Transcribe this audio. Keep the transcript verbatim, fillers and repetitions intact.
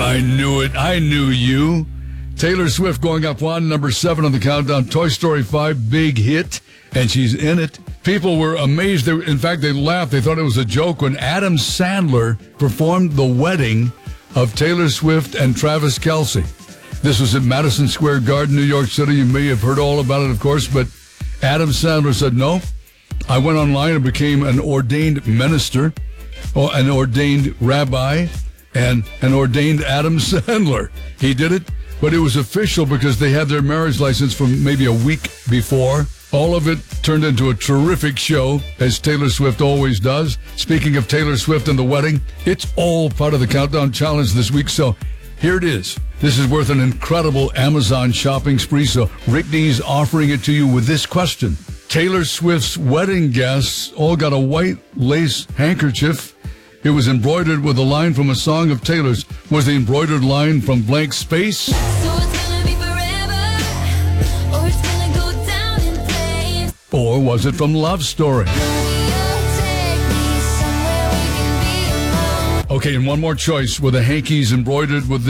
I knew it. I knew you. Taylor Swift going up one, number seven on the countdown. Toy Story five, big hit, and she's in it. People were amazed. They, in fact, they laughed. They thought it was a joke when Adam Sandler performed the wedding of Taylor Swift and Travis Kelce. This was at Madison Square Garden, New York City. You may have heard all about it, of course, but Adam Sandler said, no, I went online and became an ordained minister, or an ordained rabbi, and an ordained Adam Sandler. He did it, but it was official because they had their marriage license from maybe a week before. All of it turned into a terrific show, as Taylor Swift always does. Speaking of Taylor Swift and the wedding, it's all part of the Countdown Challenge this week, so here it is. This is worth an incredible Amazon shopping spree, so Rick D's offering it to you with this question. Taylor Swift's wedding guests all got a white lace handkerchief. It was embroidered with a line from a song of Taylor's. Was the embroidered line from Blank Space? So it's gonna be forever, or it's gonna go down in flames. Or was it from Love Story? Okay, and one more choice. Were the hankies embroidered with